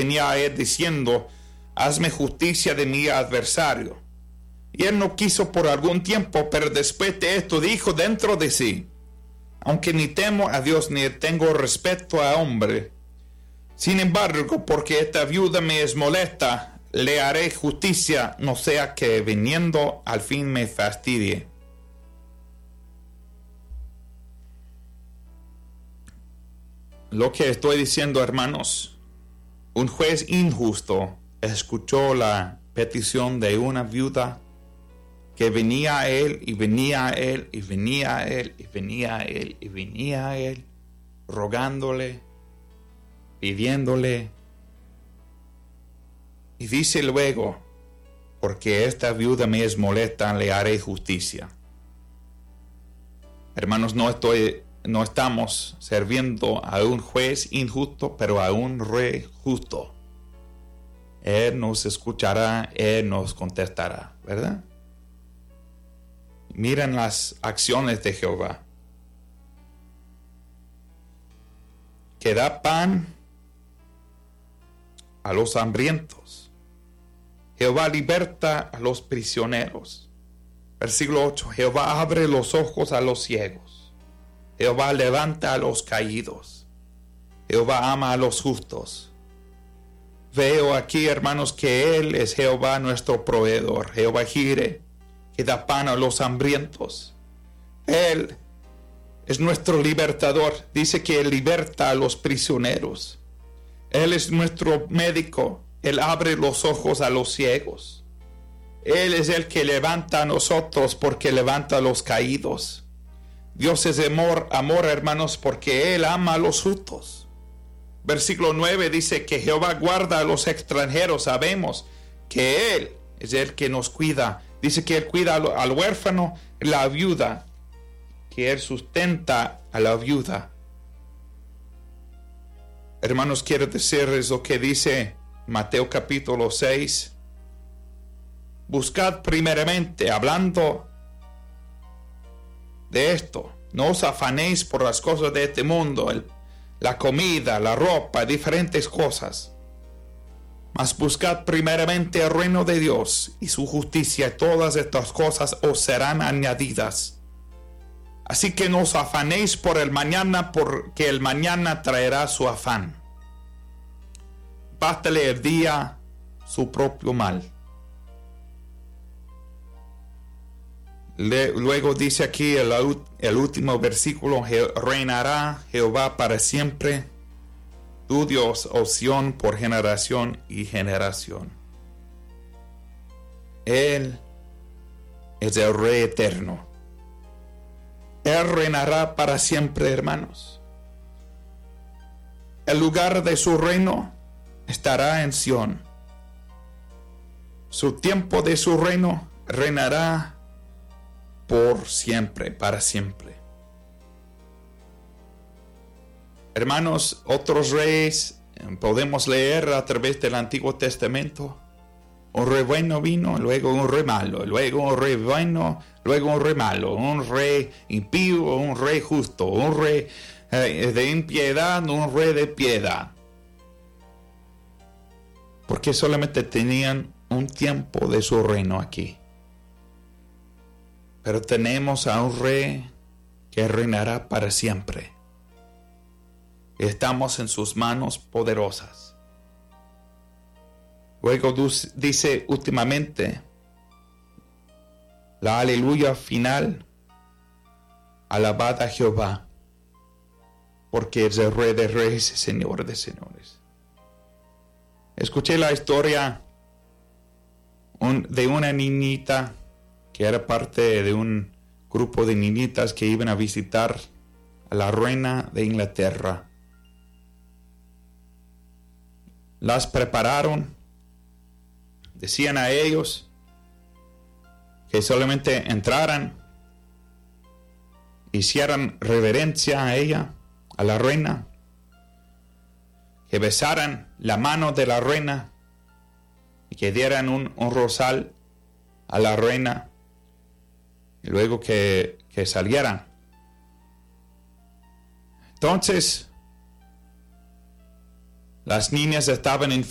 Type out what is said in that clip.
venía a él diciendo: hazme justicia de mi adversario. Y él no quiso por algún tiempo, pero después de esto dijo dentro de sí: aunque ni temo a Dios ni tengo respeto a hombre, sin embargo, porque esta viuda me es molesta, le haré justicia, no sea que viniendo al fin me fastidie. Lo que estoy diciendo, hermanos, un juez injusto escuchó la petición de una viuda que venía a él y venía a él y venía a él y venía a él y venía a él, rogándole, pidiéndole. Y dice luego: porque esta viuda me es molesta, le haré justicia. Hermanos, no estamos sirviendo a un juez injusto, pero a un rey justo. Él nos escuchará, Él nos contestará, ¿verdad? Miren las acciones de Jehová, que da pan a los hambrientos. Jehová liberta a los prisioneros. Versículo 8. Jehová abre los ojos a los ciegos. Jehová levanta a los caídos. Jehová ama a los justos. Veo aquí, hermanos, que Él es Jehová nuestro proveedor. Jehová Jireh, que da pan a los hambrientos. Él es nuestro libertador. Dice que Él liberta a los prisioneros. Él es nuestro médico. Él abre los ojos a los ciegos. Él es el que levanta a nosotros, porque levanta a los caídos. Dios es amor, hermanos, porque Él ama a los justos. Versículo 9 dice que Jehová guarda a los extranjeros. Sabemos que Él es el que nos cuida. Dice que Él cuida al huérfano, la viuda, que Él sustenta a la viuda. Hermanos, quiero decirles lo que dice Mateo capítulo 6. Buscad primeramente, hablando de esto, no os afanéis por las cosas de este mundo, la comida, la ropa, diferentes cosas. Mas buscad primeramente el reino de Dios y su justicia, y todas estas cosas os serán añadidas. Así que no os afanéis por el mañana, porque el mañana traerá su afán. Bástale el día su propio mal. Luego dice aquí el último versículo: reinará Jehová para siempre, tu Dios, oh Sión, por generación y generación. Él es el Rey eterno. Él reinará para siempre, hermanos. El lugar de su reino estará en Sión. Su tiempo de su reino reinará por siempre, para siempre. Hermanos, otros reyes podemos leer a través del Antiguo Testamento. Un rey bueno vino, luego un rey malo, luego un rey bueno, luego un rey malo, un rey impío, un rey justo, un rey de impiedad, un rey de piedad. Porque solamente tenían un tiempo de su reino aquí. Pero tenemos a un rey que reinará para siempre. Estamos en sus manos poderosas. Luego dice últimamente la aleluya final: alabad a Jehová, porque es el Rey de reyes y Señor de señores. Escuché la historia de una niñita que era parte de un grupo de niñitas que iban a visitar a la reina de Inglaterra. Las prepararon, decían a ellos que solamente entraran, hicieran reverencia a ella, a la reina, que besaran la mano de la reina y que dieran un rosal a la reina, y luego que salieran. Entonces, las niñas estaban en